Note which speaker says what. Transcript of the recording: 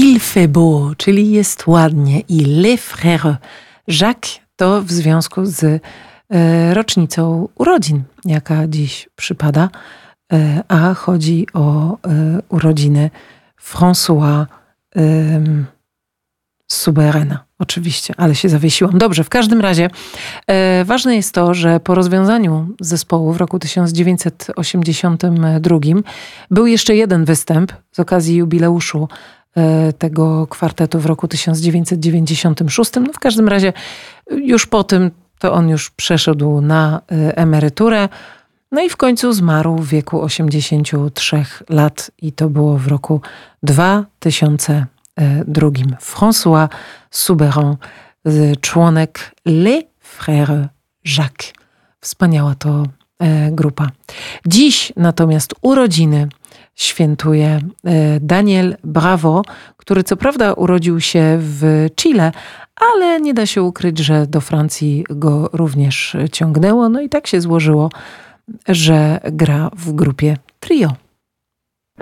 Speaker 1: Il fait beau, czyli jest ładnie. I Les Frères Jacques to w związku z rocznicą urodzin, jaka dziś przypada, a chodzi o urodziny François Souberena. Oczywiście, ale się zawiesiłam. Dobrze, w każdym razie ważne jest to, że po rozwiązaniu zespołu w roku 1982 był jeszcze jeden występ z okazji jubileuszu tego kwartetu w roku 1996. No w każdym razie już po tym to on już przeszedł na emeryturę. No i w końcu zmarł w wieku 83 lat i to było w roku 2002. François Souberan, członek Les Frères Jacques. Wspaniała to grupa. Dziś natomiast urodziny świętuje Daniel Bravo, który co prawda urodził się w Chile, ale nie da się ukryć, że do Francji go również ciągnęło. No i tak się złożyło, że gra w grupie Trio.